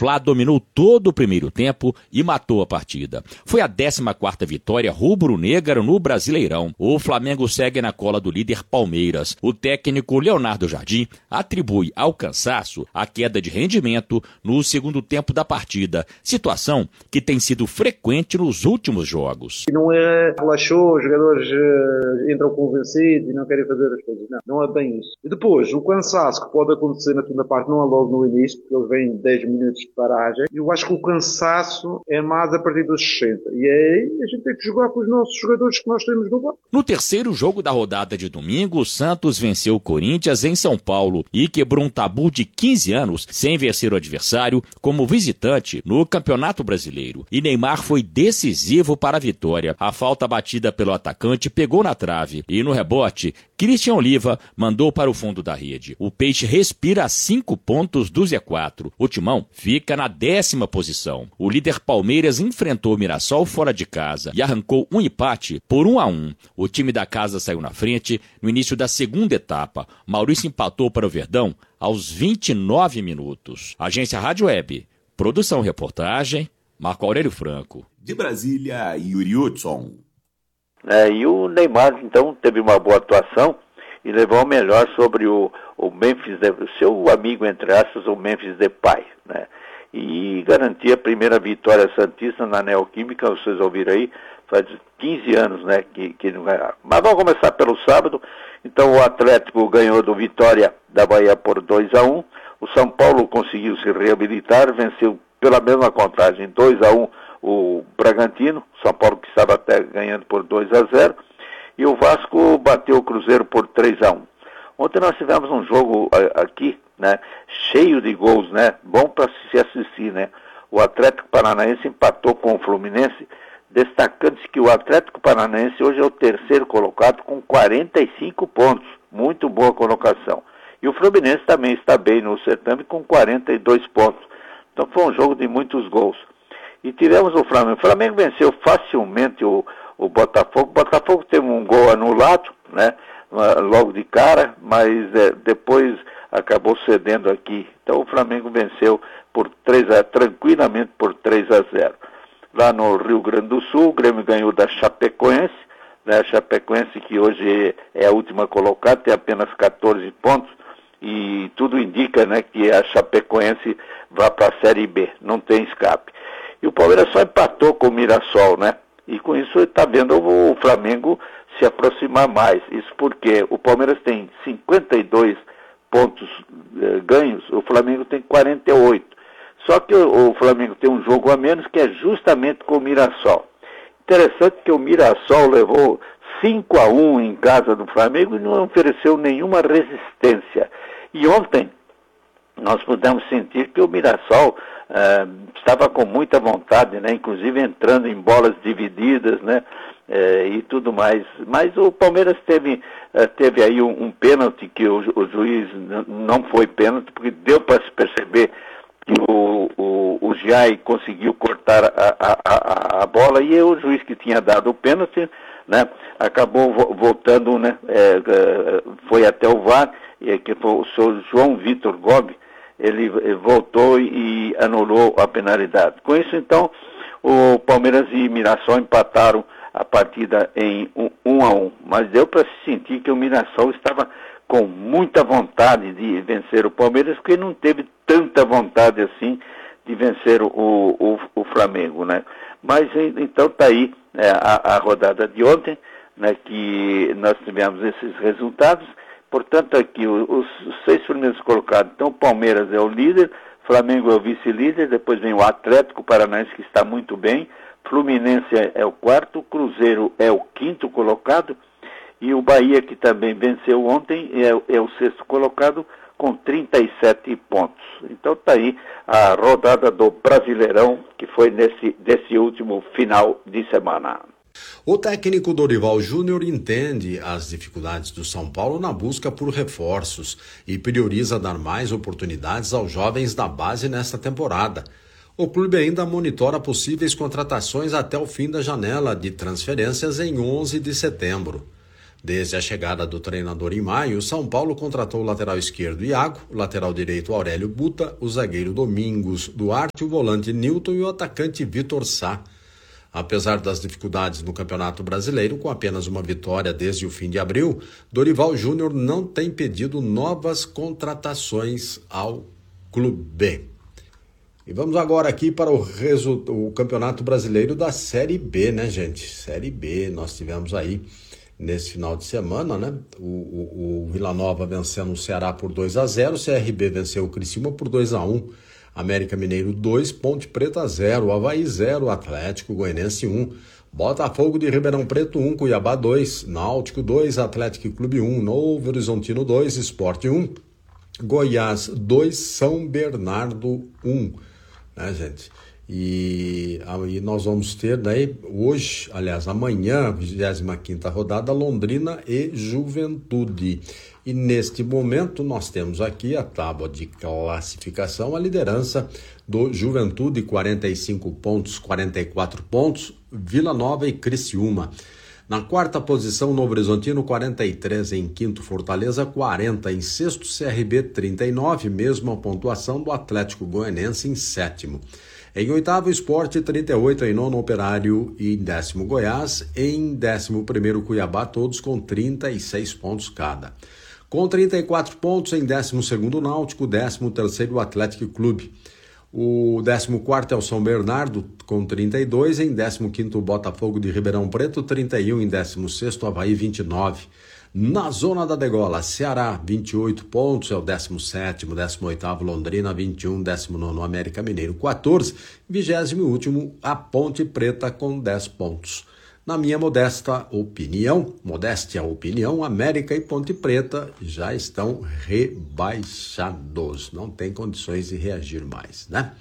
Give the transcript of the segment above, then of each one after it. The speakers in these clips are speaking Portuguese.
Fla dominou todo o primeiro tempo e matou a partida. Foi a 14ª vitória rubro-negra no Brasileirão. O Flamengo segue na cola do líder Palmeiras. O técnico Leonardo Jardim atribui ao cansaço a queda de rendimento no segundo tempo da partida, situação que tem sido frequente nos últimos jogos. Não é relaxou, os jogadores entram convencidos e não querem fazer as coisas. Não é bem isso. E depois, o cansaço que pode acontecer na segunda parte não é logo no início, porque eles vêm 10 minutos de paragem. Eu acho que o cansaço é mais a partir dos 60. E aí a gente tem que jogar com os nossos jogadores que nós temos no banco. No terceiro jogo da rodada de domingo, o Santos venceu o Corinthians em São Paulo e quebrou um tabu de 15 anos sem vencer o adversário como visitante no Campeonato Brasileiro. E Neymar foi decisivo para a vitória. A falta batida pelo atacante pegou na trave e no rebote, Christian Oliva mandou para o fundo da rede. O Peixe respira a 5 pontos do Z4. O Timão fica na 10ª posição. O líder Palmeiras enfrentou o Mirassol fora de casa e arrancou um empate por 1-1. O time da casa saiu na frente no início da segunda etapa. Maurício empatou para o Verdão aos 29 minutos. Agência Rádio Web. Produção e reportagem, Marco Aurélio Franco. De Brasília, Yuri Hudson. E o Neymar, então, teve uma boa atuação e levou o melhor sobre o Memphis, o seu amigo, entre aspas, o Memphis Depay, né? E garantia a primeira vitória santista na Neoquímica, vocês ouviram aí, faz 15 anos, né, que não ganhava. Mas vamos começar pelo sábado. Então o Atlético ganhou do Vitória da Bahia por 2-1. O São Paulo conseguiu se reabilitar, venceu pela mesma contagem 2-1 o Bragantino, São Paulo que estava até ganhando por 2-0, e o Vasco bateu o Cruzeiro por 3-1. Ontem nós tivemos um jogo aqui, né, cheio de gols, né, bom para se assistir, né. O Atlético Paranaense empatou com o Fluminense, destacando-se que o Atlético Paranaense hoje é o terceiro colocado com 45 pontos, muito boa colocação. E o Fluminense também está bem no certame com 42 pontos. Então foi um jogo de muitos gols. E tivemos o Flamengo. O Flamengo venceu facilmente o Botafogo. O Botafogo teve um gol anulado, né, logo de cara, mas depois acabou cedendo aqui. Então o Flamengo venceu tranquilamente por 3-0. Lá no Rio Grande do Sul, o Grêmio ganhou da Chapecoense, né, a Chapecoense que hoje é a última colocada, tem apenas 14 pontos, e tudo indica, né, que a Chapecoense vai para a Série B, não tem escape. E o Palmeiras só empatou com o Mirassol, né? E com isso está vendo o Flamengo se aproximar mais. Isso porque o Palmeiras tem 52 pontos ganhos, o Flamengo tem 48. Só que o Flamengo tem um jogo a menos, que é justamente com o Mirassol. Interessante que o Mirassol levou 5-1 em casa do Flamengo e não ofereceu nenhuma resistência. E ontem nós pudemos sentir que o Mirassol estava com muita vontade, né? Inclusive entrando em bolas divididas, né? E tudo mais. Mas o Palmeiras teve aí um pênalti que o juiz não foi pênalti, porque deu para se perceber que o Giai conseguiu cortar a bola e o juiz que tinha dado o pênalti, né, acabou voltando, né, foi até o VAR, que foi o senhor João Vitor Gobi, ele voltou e anulou a penalidade. Com isso, então, o Palmeiras e Mirassol empataram a partida em 1-1, mas deu para se sentir que o Mirassol estava com muita vontade de vencer o Palmeiras, porque não teve tanta vontade assim de vencer o Flamengo, né? Mas então está aí a rodada de ontem, né, que nós tivemos esses resultados. Portanto, aqui os 6 primeiros colocados, então o Palmeiras é o líder, Flamengo é o vice-líder, depois vem o Atlético Paranaense, que está muito bem, Fluminense é o quarto, Cruzeiro é o quinto colocado, e o Bahia, que também venceu ontem, é o sexto colocado com 37 pontos. Então está aí a rodada do Brasileirão, que foi desse último final de semana. O técnico Dorival Júnior entende as dificuldades do São Paulo na busca por reforços e prioriza dar mais oportunidades aos jovens da base nesta temporada. O clube ainda monitora possíveis contratações até o fim da janela de transferências em 11 de setembro. Desde a chegada do treinador em maio, o São Paulo contratou o lateral esquerdo Iago, o lateral direito Aurélio Buta, o zagueiro Domingos Duarte, o volante Nilton e o atacante Vitor Sá. Apesar das dificuldades no Campeonato Brasileiro, com apenas uma vitória desde o fim de abril, Dorival Júnior não tem pedido novas contratações ao clube. E vamos agora aqui para o Campeonato Brasileiro da Série B, né, gente? Série B, nós tivemos aí nesse final de semana, né? O Vila Nova vencendo o Ceará por 2-0, o CRB venceu o Criciúma por 2-1, América Mineiro 2, Ponte Preta 0, Avaí 0, Atlético Goianiense 1, Botafogo de Ribeirão Preto 1, Cuiabá 2, Náutico 2, Atlético Clube 1, Novo Horizontino 2, Sport 1, Goiás 2, São Bernardo 1, né, gente? E aí nós vamos ter daí hoje, aliás, amanhã, 25ª rodada, Londrina e Juventude. E neste momento nós temos aqui a tábua de classificação, a liderança do Juventude, 45 pontos, 44 pontos, Vila Nova e Criciúma. Na quarta posição, Novo Horizontino, 43, em quinto, Fortaleza, 40, em sexto, CRB, 39, mesma pontuação do Atlético Goianiense em sétimo. Em oitavo, Sport, 38, em nono, Operário e em décimo, Goiás, em 11º, Cuiabá, todos com 36 pontos cada. Com 34 pontos, em 12º, Náutico, 13º, Atlético Clube. O 14º é o São Bernardo, com 32, em 15º, Botafogo de Ribeirão Preto, 31, em 16º, Avaí, 29. Na zona da degola, Ceará, 28 pontos, é o 17º, 18º, Londrina, 21, 19º, América Mineiro, 14, 20º, a Ponte Preta, com 10 pontos. Na minha modéstia opinião, América e Ponte Preta já estão rebaixados, não tem condições de reagir mais, né?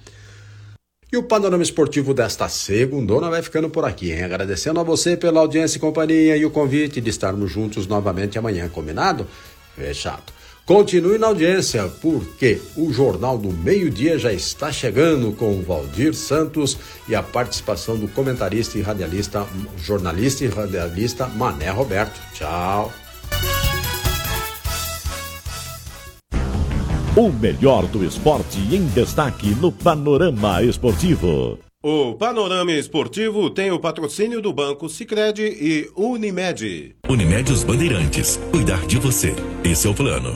E o Panorama Esportivo desta segundona vai ficando por aqui, hein? Agradecendo a você pela audiência e companhia e o convite de estarmos juntos novamente amanhã, combinado? Fechado. Continue na audiência, porque o Jornal do Meio-Dia já está chegando com o Valdir Santos e a participação do comentarista e radialista, jornalista e radialista Mané Roberto. Tchau. O melhor do esporte em destaque no Panorama Esportivo. O Panorama Esportivo tem o patrocínio do Banco Sicredi e Unimed. Unimed Os Bandeirantes. Cuidar de você. Esse é o plano.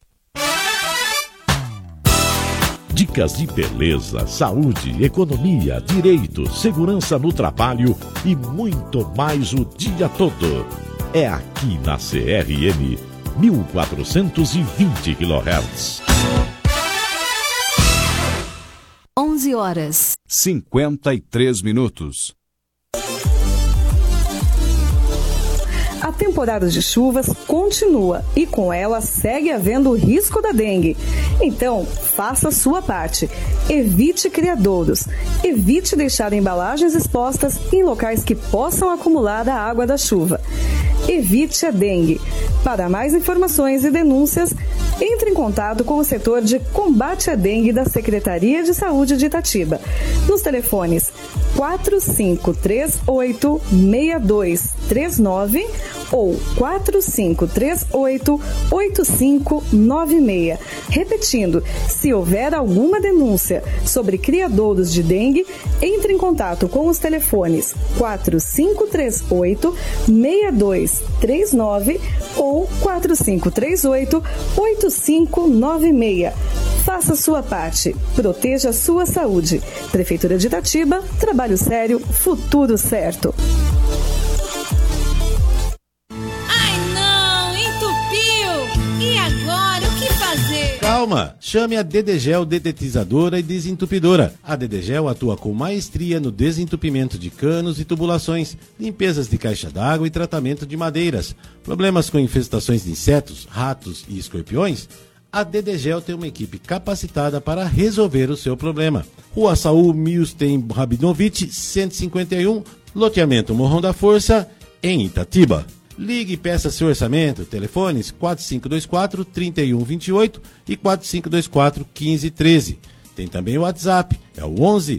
Dicas de beleza, saúde, economia, direito, segurança no trabalho e muito mais o dia todo. É aqui na CRM 1420 kHz. 11h53. A temporada de chuvas continua e com ela segue havendo o risco da dengue. Então, faça a sua parte. Evite criadouros. Evite deixar embalagens expostas em locais que possam acumular a água da chuva. Evite a dengue. Para mais informações e denúncias, entre em contato com o setor de combate à dengue da Secretaria de Saúde de Itatiba, nos telefones 4538-6239 ou 4538-8596. Repetindo, se houver alguma denúncia sobre criadouros de dengue, entre em contato com os telefones 4538-6239 ou 4538-8596. Faça sua parte. Proteja a sua saúde. Prefeitura de Itatiba, trabalho sério, futuro certo. Ai não, entupiu! E agora, o que fazer? Calma, chame a Dedegel Dedetizadora e Desentupidora. A Dedegel atua com maestria no desentupimento de canos e tubulações, limpezas de caixa d'água e tratamento de madeiras. Problemas com infestações de insetos, ratos e escorpiões? A Dedegel tem uma equipe capacitada para resolver o seu problema. Rua Saul Milstein Rabinovich, 151, loteamento Morrão da Força, em Itatiba. Ligue e peça seu orçamento. Telefones 4524-3128 e 4524-1513. Tem também o WhatsApp, é o 11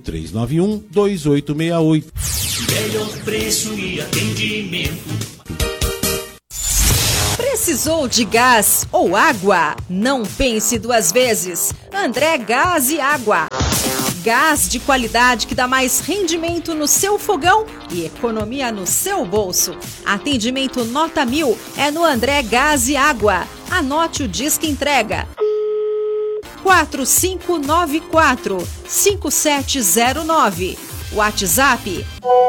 94391 2868. Melhor preço e atendimento. Precisou de gás ou água? Não pense duas vezes. André Gás e Água. Gás de qualidade que dá mais rendimento no seu fogão e economia no seu bolso. Atendimento nota 1000 é no André Gás e Água. Anote o disque entrega. 4594-5709. WhatsApp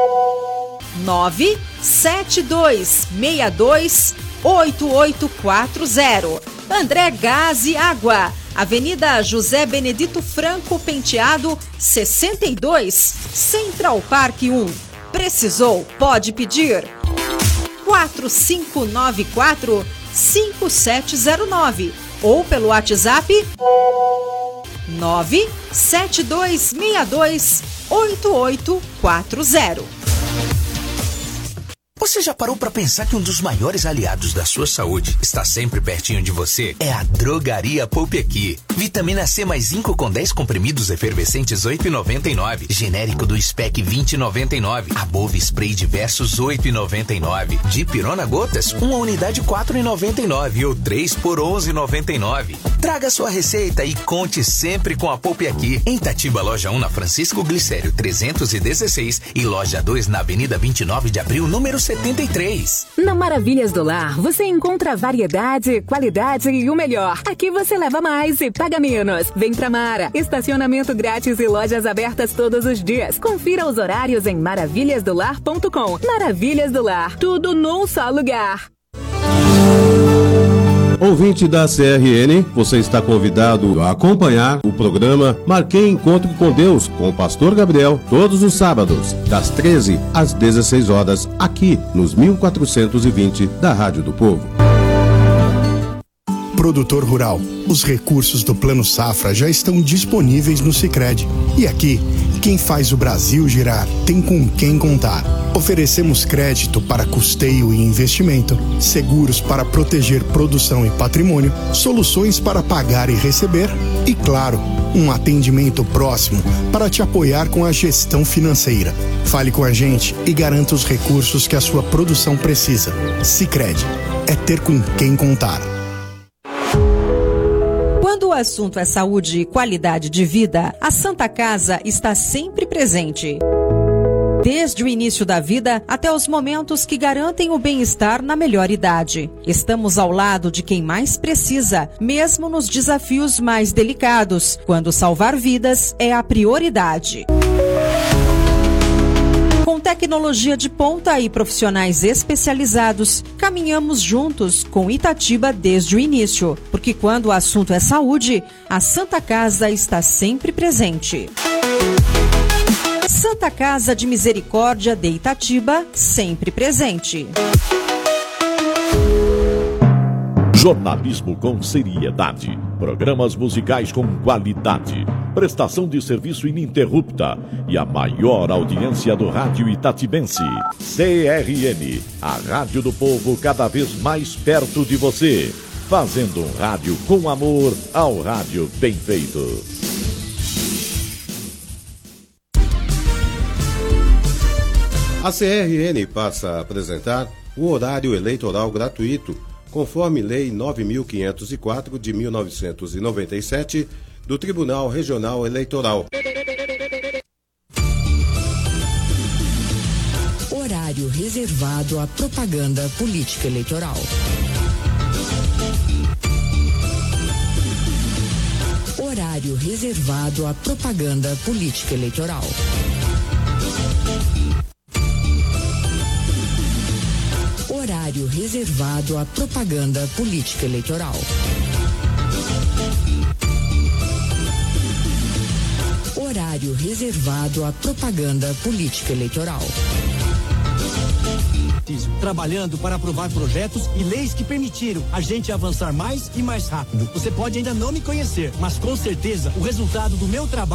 972628840. André Gás e Água. Avenida José Benedito Franco Penteado, 62, Central Park 1. Precisou? Pode pedir. 4594-5709 ou pelo WhatsApp 972628840. Você já parou para pensar que um dos maiores aliados da sua saúde está sempre pertinho de você? É a Drogaria Poupe Aqui. Vitamina C mais zinco com 10 comprimidos efervescentes, R$ 8,99. Genérico do Spec, R$ 20,99. Above Spray Diversos, R$ 8,99. Dipirona Gotas, uma unidade, R$ 4,99 ou 3 por R$ 11,99. Traga sua receita e conte sempre com a Poupe Aqui. Em Itatiba, loja 1 na Francisco Glicério 316 e loja 2 na Avenida 29 de Abril, número 73. Na Maravilhas do Lar, você encontra variedade, qualidade e o melhor. Aqui você leva mais e paga menos. Vem pra Mara. Estacionamento grátis e lojas abertas todos os dias. Confira os horários em maravilhasdolar.com. Maravilhas do Lar. Tudo num só lugar. Ouvinte da CRN, você está convidado a acompanhar o programa Marquei Encontro com Deus, com o Pastor Gabriel, todos os sábados, das 13 às 16 horas, aqui nos 1420 da Rádio do Povo. Produtor rural, os recursos do Plano Safra já estão disponíveis no Sicredi. E aqui, quem faz o Brasil girar tem com quem contar. Oferecemos crédito para custeio e investimento, seguros para proteger produção e patrimônio, soluções para pagar e receber e, claro, um atendimento próximo para te apoiar com a gestão financeira. Fale com a gente e garanta os recursos que a sua produção precisa. Sicredi, é ter com quem contar. Quando o assunto é saúde e qualidade de vida, a Santa Casa está sempre presente. Desde o início da vida até os momentos que garantem o bem-estar na melhor idade. Estamos ao lado de quem mais precisa, mesmo nos desafios mais delicados, quando salvar vidas é a prioridade. Com tecnologia de ponta e profissionais especializados, caminhamos juntos com Itatiba desde o início, porque quando o assunto é saúde, a Santa Casa está sempre presente. Santa Casa de Misericórdia de Itatiba, sempre presente. Jornalismo com seriedade, programas musicais com qualidade, prestação de serviço ininterrupta e a maior audiência do rádio itatibense. CRN, a rádio do povo cada vez mais perto de você, fazendo um rádio com amor ao rádio bem feito. A CRN passa a apresentar o horário eleitoral gratuito, conforme Lei 9.504 de 1997 do Tribunal Regional Eleitoral. Horário reservado à propaganda política eleitoral. Horário reservado à propaganda política eleitoral. Horário reservado à propaganda política eleitoral. Horário reservado à propaganda política eleitoral. Trabalhando para aprovar projetos e leis que permitiram a gente avançar mais e mais rápido. Você pode ainda não me conhecer, mas com certeza o resultado do meu trabalho